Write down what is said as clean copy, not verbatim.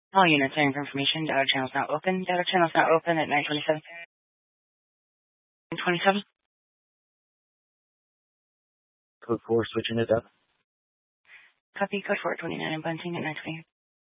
All units are in information. Data channel's not open. Data channel's not open at 9:27. 27. Code 4, switching it up. Copy code 429 in Bunting at 9:20.